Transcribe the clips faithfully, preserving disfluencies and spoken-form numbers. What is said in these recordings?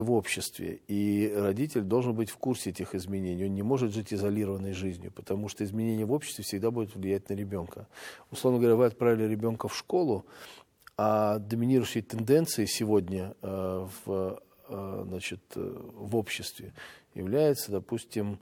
в обществе, и родитель должен быть в курсе этих изменений. Он не может жить изолированной жизнью, потому что изменения в обществе всегда будут влиять на ребенка. Условно говоря, вы отправили ребенка в школу, а доминирующей тенденцией сегодня э, в, э, значит, в обществе является, допустим,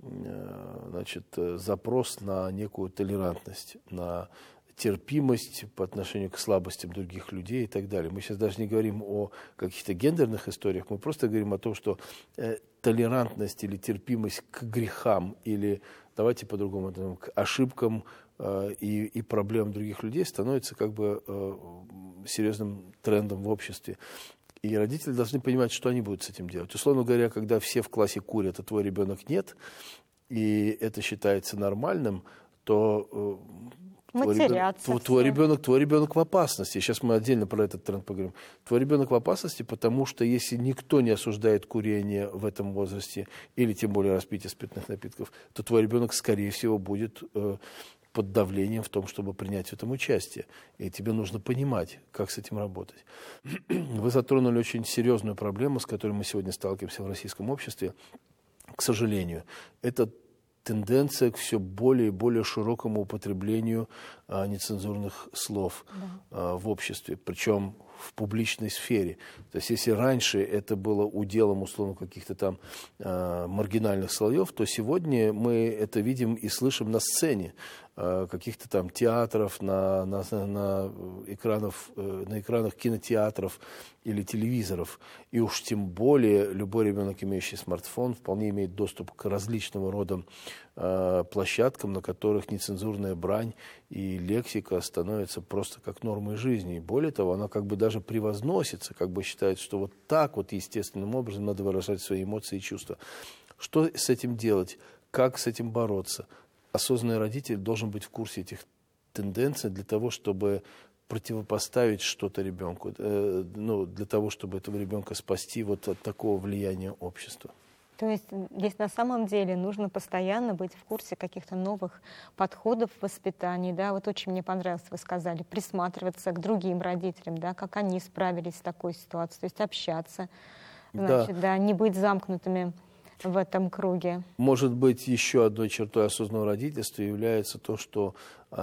э, значит, запрос на некую толерантность, на терпимость по отношению к слабостям других людей и так далее. Мы сейчас даже не говорим о каких-то гендерных историях, мы просто говорим о том, что э, толерантность или терпимость к грехам или, давайте по-другому, к ошибкам э, и, и проблемам других людей становится как бы э, серьезным трендом в обществе. И родители должны понимать, что они будут с этим делать. Условно говоря, когда все в классе курят, а твой ребенок нет, и это считается нормальным, то э, Твой ребенок, твой, твой, ребенок, твой ребенок в опасности. Сейчас мы отдельно про этот тренд поговорим. Твой ребенок в опасности, потому что если никто не осуждает курение в этом возрасте, или тем более распитие спиртных напитков, то твой ребенок, скорее всего, будет э, под давлением в том, чтобы принять в этом участие. И тебе нужно понимать, как с этим работать. Вы затронули очень серьезную проблему, с которой мы сегодня сталкиваемся в российском обществе. К сожалению, это тенденция к все более и более широкому употреблению а, нецензурных слов да. а, в обществе, причем в публичной сфере. То есть если раньше это было уделом, условно, каких-то там а, маргинальных слоев, то сегодня мы это видим и слышим на сцене а, каких-то там театров, на, на, на, экранов, на экранах кинотеатров или телевизоров. И уж тем более любой ребенок, имеющий смартфон, вполне имеет доступ к различного рода э, площадкам, на которых нецензурная брань и лексика становятся просто как нормой жизни. И более того, она как бы даже превозносится, как бы считается, что вот так вот естественным образом надо выражать свои эмоции и чувства. Что с этим делать? Как с этим бороться? Осознанный родитель должен быть в курсе этих тенденций для того, чтобы противопоставить что-то ребенку, э, ну, для того, чтобы этого ребенка спасти вот от такого влияния общества. То есть здесь на самом деле нужно постоянно быть в курсе каких-то новых подходов в воспитании. Да? Вот очень мне понравилось, вы сказали, присматриваться к другим родителям, да, как они справились с такой ситуацией, то есть общаться, значит, да. Да, не быть замкнутыми в этом круге. Может быть, еще одной чертой осознанного родительства является то, что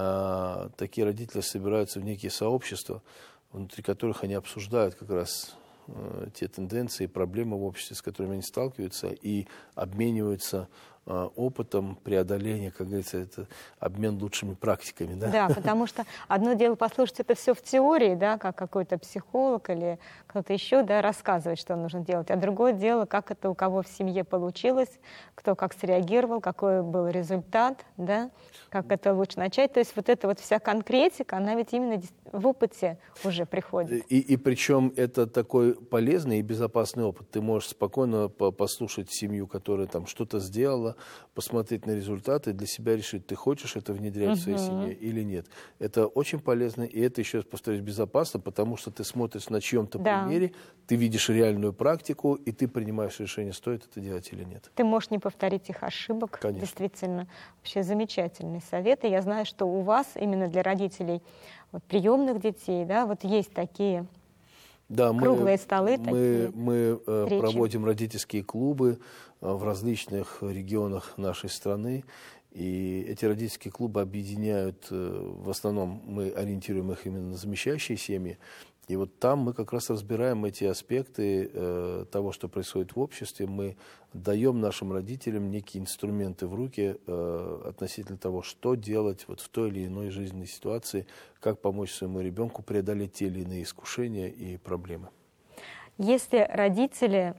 э, такие родители собираются в некие сообщества, внутри которых они обсуждают как раз э, те тенденции и проблемы в обществе, с которыми они сталкиваются, и обмениваются э, опытом преодоления, как говорится, это обмен лучшими практиками. Да? Да, потому что одно дело послушать это все в теории, да, как какой-то психолог или кто-то еще, да, рассказывает, что нужно делать, а другое дело, как это у кого в семье получилось, кто как среагировал, какой был результат, да, как это лучше начать. То есть вот эта вот вся конкретика, она ведь именно в опыте уже приходит. И, и причем это такой полезный и безопасный опыт. Ты можешь спокойно послушать семью, которая там что-то сделала, посмотреть на результаты, для себя решить, ты хочешь это внедрять uh-huh. в своей семье или нет. Это очень полезно, и это, еще раз повторюсь, безопасно, потому что ты смотришь на чьем-то да. примере, ты видишь реальную практику, и ты принимаешь решение, стоит это делать или нет. Ты можешь не повторить их ошибок. Конечно. Действительно, вообще замечательные советы. Я знаю, что у вас именно для родителей вот, приемных детей, да, вот есть такие да, круглые мы, столы. Мы, такие мы э, проводим родительские клубы э, в различных регионах нашей страны. И эти родительские клубы объединяют, э, в основном мы ориентируем их именно на замещающие семьи. И вот там мы как раз разбираем эти аспекты э, того, что происходит в обществе. Мы даем нашим родителям некие инструменты в руки э, относительно того, что делать вот в той или иной жизненной ситуации, как помочь своему ребенку преодолеть те или иные искушения и проблемы. Если родители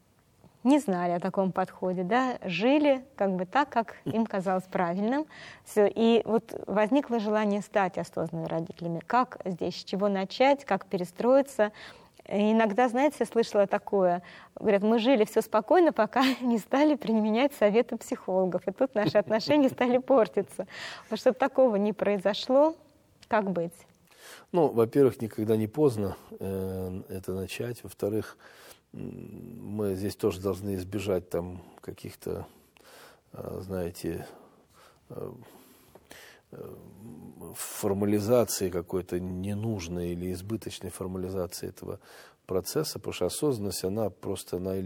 не знали о таком подходе, да, жили как бы так, как им казалось правильным. Все. И вот возникло желание стать осознанными родителями. Как здесь, с чего начать, как перестроиться? И иногда, знаете, я слышала такое, говорят, мы жили все спокойно, пока не стали применять советы психологов. И тут наши отношения стали портиться. Вот чтобы такого не произошло, как быть? Ну, во-первых, никогда не поздно э, это начать. Во-вторых, мы здесь тоже должны избежать там каких-то, знаете, формализации какой-то ненужной или избыточной формализации этого процесса, потому что осознанность, она просто на